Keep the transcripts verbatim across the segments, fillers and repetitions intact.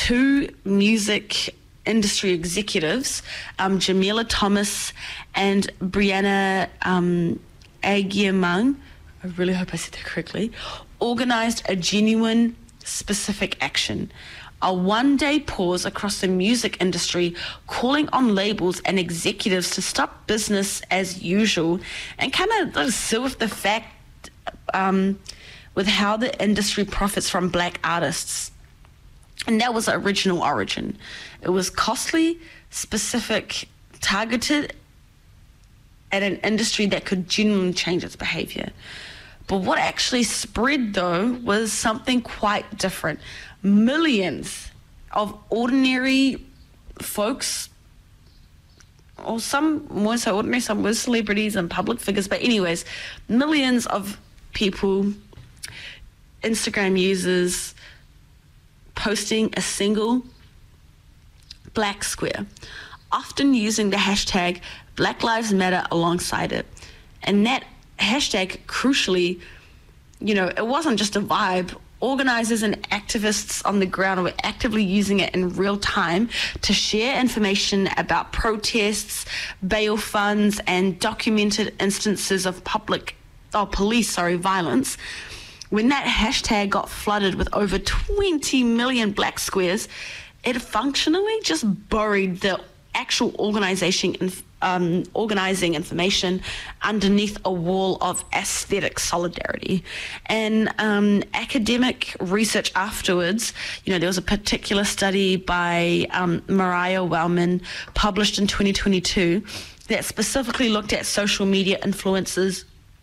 two music industry executives, um, Jamila Thomas and Brianna um, Aguiamang, I really hope I said that correctly, organized a genuine, specific action. A one-day pause across the music industry, calling on labels and executives to stop business as usual and kind of deal with the fact um, with how the industry profits from black artists. And that was the original origin. It was costly, specific, targeted at an industry that could genuinely change its behavior. But what actually spread, though, was something quite different. Millions of ordinary folks, or some more so ordinary, some were celebrities and public figures, but anyways, millions of people, Instagram users, posting a single black square, often using the hashtag Black Lives Matter alongside it. And that hashtag, crucially, you know, it wasn't just a vibe. Organizers and activists on the ground were actively using it in real time to share information about protests, bail funds, and documented instances of public, or police, sorry, violence. When that hashtag got flooded with over twenty million black squares, it functionally just buried the actual organization um, organizing information underneath a wall of aesthetic solidarity. And um, academic research afterwards, you know, there was a particular study by um, Mariah Wellman published in twenty twenty-two that specifically looked at social media influencers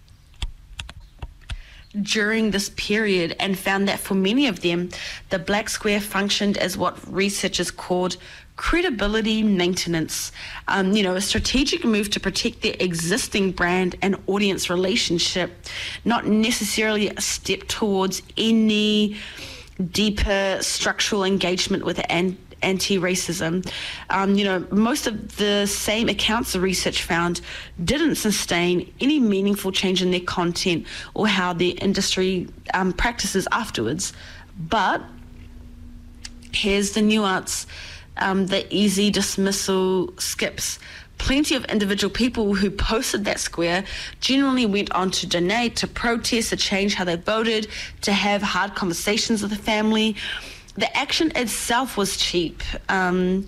during this period and found that for many of them, the black square functioned as what researchers called credibility maintenance, um, you know, a strategic move to protect their existing brand and audience relationship, not necessarily a step towards any deeper structural engagement with an anti-racism. Um, you know, most of the same accounts the research found didn't sustain any meaningful change in their content or how the industry um, practices afterwards. But here's the nuance. Um, the easy dismissal skips. Plenty of individual people who posted that square generally went on to donate, to protest, to change how they voted, to have hard conversations with the family. The action itself was cheap, um,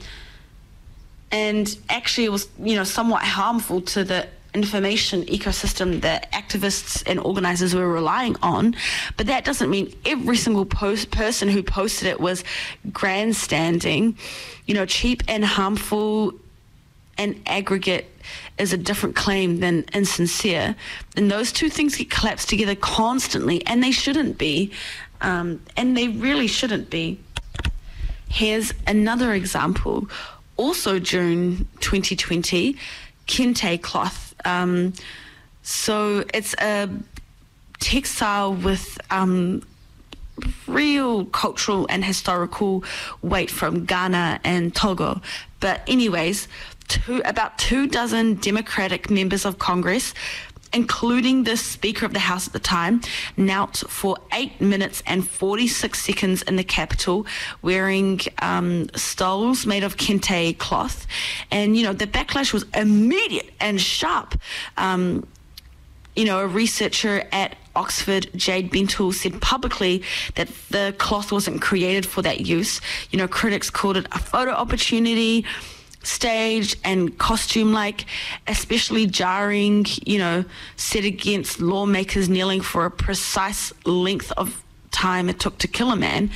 and actually it was, you know, somewhat harmful to the information ecosystem that activists and organizers were relying on. But that doesn't mean every single post person who posted it was grandstanding. You know, cheap and harmful and aggregate is a different claim than insincere. And those two things get collapsed together constantly, and they shouldn't be. Um, and they really shouldn't be. Here's another example. Also June twenty twenty, Kente cloth. Um, so it's a textile with um, real cultural and historical weight from Ghana and Togo. But anyways, two, about two dozen Democratic members of Congress, including the Speaker of the House at the time, knelt for eight minutes and forty-six seconds in the Capitol wearing um, stoles made of kente cloth. And, you know, the backlash was immediate and sharp. Um, you know, a researcher at Oxford, Jade Bentel, said publicly that the cloth wasn't created for that use. You know, critics called it a photo opportunity, staged and costume-like, especially jarring, you know, set against lawmakers kneeling for a precise length of time it took to kill a man.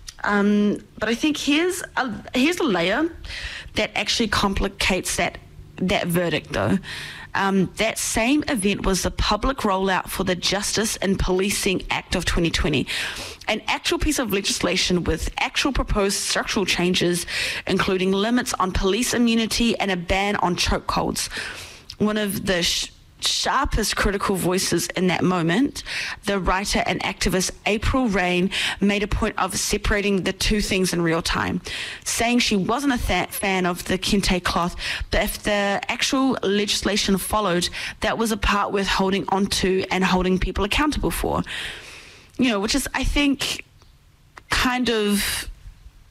Um, but I think here's a, here's a layer that actually complicates that that verdict, though. Um, that same event was the public rollout for the Justice and Policing Act of twenty twenty, an actual piece of legislation with actual proposed structural changes, including limits on police immunity and a ban on chokeholds. One of the sh- sharpest critical voices in that moment, the writer and activist April Rain, made a point of separating the two things in real time, saying she wasn't a th- fan of the kente cloth, but if the actual legislation followed, that was a part worth holding onto and holding people accountable for. You know, which is, I think, kind of